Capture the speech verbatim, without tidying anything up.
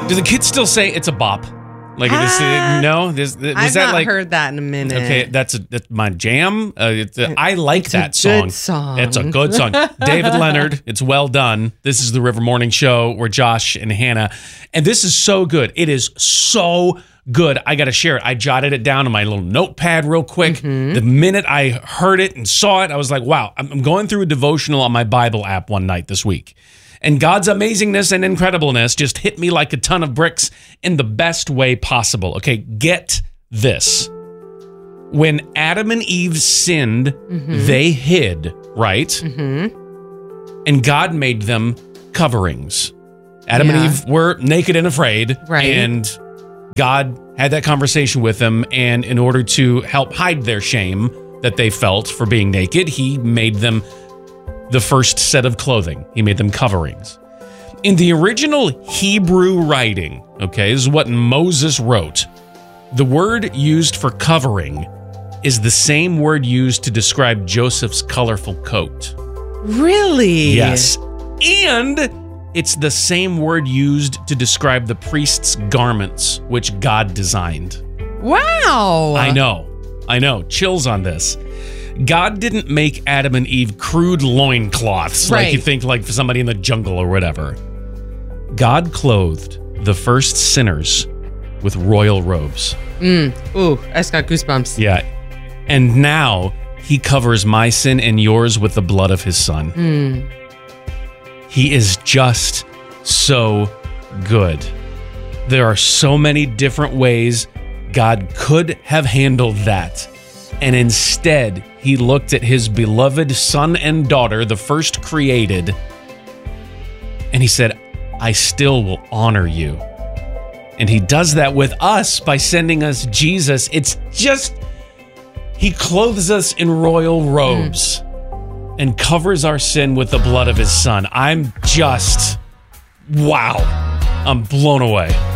Do the kids still say it's a bop? Like this? Ah, No, this, was I've that not like heard that in a minute. okay? That's a, that's my jam. Uh, it's a, I like It's that a song. good song. It's a good song. David Leonard. It's well done. This is the River Morning Show. We're Josh and Hannah, and this is so good. It is so good. I got to share it. I jotted it down on my little notepad real quick. Mm-hmm. The minute I heard it and saw it, I was like, wow. I'm going through a devotional on my Bible app one night this week. And God's amazingness and incredibleness just hit me like a ton of bricks in the best way possible. Okay, get this. When Adam and Eve sinned, mm-hmm. they hid, right? Mm-hmm. And God made them coverings. Adam Yeah. and Eve were naked and afraid. Right. And God had that conversation with them. And in order to help hide their shame that they felt for being naked, he made them the first set of clothing. He made them coverings. In the original Hebrew writing, okay, this is what Moses wrote. The word used for covering is the same word used to describe Joseph's colorful coat. Really? Yes. And it's the same word used to describe the priest's garments, which God designed. Wow. I know. I know. Chills on this. God didn't make Adam and Eve crude loincloths Right. like you think like for somebody in the jungle or whatever. God clothed the first sinners with royal robes. Mm. Ooh, I just got goosebumps. Yeah. And now he covers my sin and yours with the blood of his son. Mm. He is just so good. There are so many different ways God could have handled that. And instead, he looked at his beloved son and daughter, the first created, and he said, I still will honor you. And he does that with us by sending us Jesus. It's just, he clothes us in royal robes mm. and covers our sin with the blood of his son. I'm just, wow. I'm blown away.